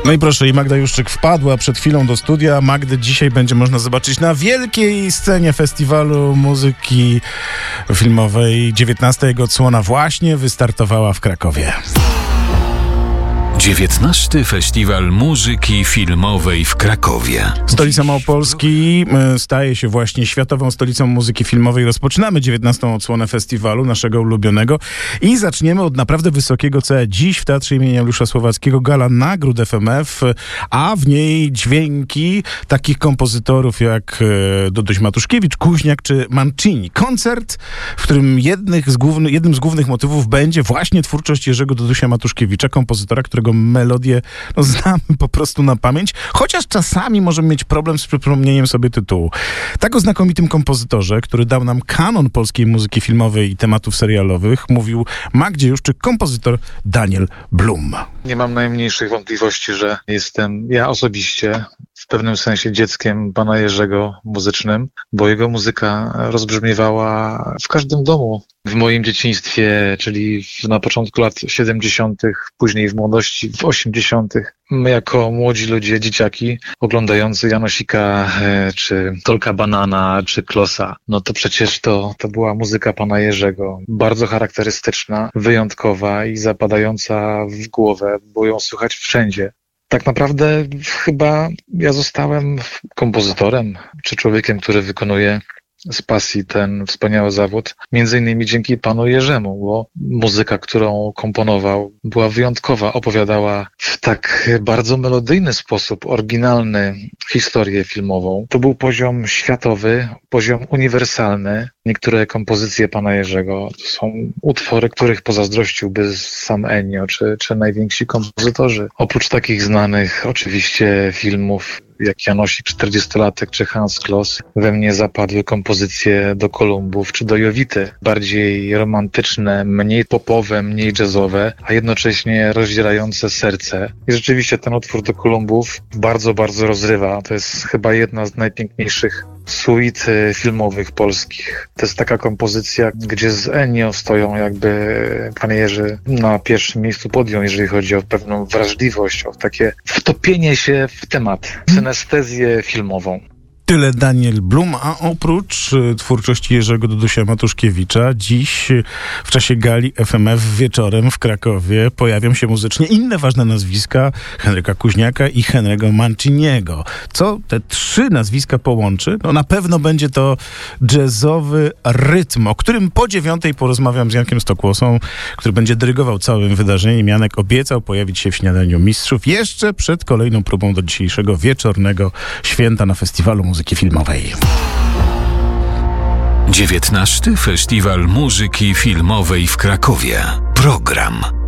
No i proszę, i Magda Juszczyk wpadła przed chwilą do studia. Magdę dzisiaj będzie można zobaczyć na wielkiej scenie Festiwalu Muzyki Filmowej. 19 odsłona właśnie wystartowała w Krakowie. 19. Festiwal Muzyki Filmowej w Krakowie. Stolica Małopolski staje się właśnie światową stolicą muzyki filmowej. Rozpoczynamy 19. odsłonę festiwalu, naszego ulubionego, i zaczniemy od naprawdę wysokiego C. Dziś w Teatrze imienia Juliusza Słowackiego gala nagród FMF, a w niej dźwięki takich kompozytorów jak Duduś Matuszkiewicz, Kuźniak czy Mancini. Koncert, w którym jednym z głównych motywów będzie właśnie twórczość Jerzego Dudusia Matuszkiewicza, kompozytora, którego melodię znamy po prostu na pamięć, chociaż czasami możemy mieć problem z przypomnieniem sobie tytułu. Tak o znakomitym kompozytorze, który dał nam kanon polskiej muzyki filmowej i tematów serialowych, mówił Magdzie Juszczyk kompozytor Daniel Blum. Nie mam najmniejszych wątpliwości, że jestem ja osobiście w pewnym sensie dzieckiem pana Jerzego muzycznym, bo jego muzyka rozbrzmiewała w każdym domu. W moim dzieciństwie, czyli na początku lat 70., później w młodości, w 80., my jako młodzi ludzie, dzieciaki, oglądający Janosika, czy Tolka Banana, czy Klosa, no to przecież to była muzyka pana Jerzego. Bardzo charakterystyczna, wyjątkowa i zapadająca w głowę, było ją słychać wszędzie. Tak naprawdę chyba ja zostałem kompozytorem, czy człowiekiem, który wykonuje z pasji ten wspaniały zawód, między innymi dzięki panu Jerzemu, bo muzyka, którą komponował, była wyjątkowa, opowiadała w tak bardzo melodyjny sposób, oryginalny historię filmową. To był poziom światowy, poziom uniwersalny. Niektóre kompozycje pana Jerzego to są utwory, których pozazdrościłby sam Ennio, czy najwięksi kompozytorzy. Oprócz takich znanych oczywiście filmów jak Janosik 40-latek czy Hans Kloss, we mnie zapadły kompozycje do Kolumbów czy do Jowity. Bardziej romantyczne, mniej popowe, mniej jazzowe, a jednocześnie rozdzierające serce. I rzeczywiście ten utwór do Kolumbów bardzo, bardzo rozrywa. To jest chyba jedna z najpiękniejszych suit filmowych polskich. To jest taka kompozycja, gdzie z Ennio stoją jakby pan Jerzy na pierwszym miejscu podium, jeżeli chodzi o pewną wrażliwość, o takie wtopienie się w temat, synestezję filmową. Tyle Daniel Blum, a oprócz twórczości Jerzego Dudusia Matuszkiewicza dziś w czasie gali FMF wieczorem w Krakowie pojawią się muzycznie inne ważne nazwiska Henryka Kuźniaka i Henry'ego Manciniego. Co te trzy nazwiska połączy? No na pewno będzie to jazzowy rytm, o którym po 9:00 porozmawiam z Jankiem Stokłosą, który będzie dyrygował całym wydarzeniem. Janek obiecał pojawić się w Śniadaniu Mistrzów jeszcze przed kolejną próbą do dzisiejszego wieczornego święta na Festiwalu Muzyki Filmowej. 19. Festiwal Muzyki Filmowej w Krakowie. Program.